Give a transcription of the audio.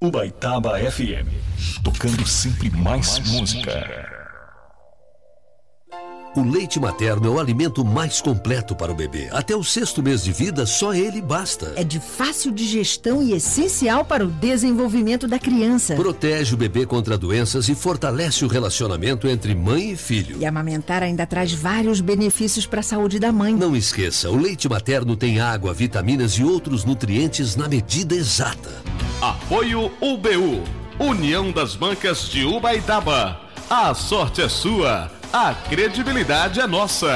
Ubaitaba FM, tocando sempre mais música. O leite materno é o alimento mais completo para o bebê. Até o 6º mês de vida, só ele basta. É de fácil digestão e essencial para o desenvolvimento da criança. Protege o bebê contra doenças e fortalece o relacionamento entre mãe e filho. E amamentar ainda traz vários benefícios para a saúde da mãe. Não esqueça, o leite materno tem água, vitaminas e outros nutrientes na medida exata. Apoio UBU, União das Bancas de Ubaitaba. A sorte é sua, a credibilidade é nossa.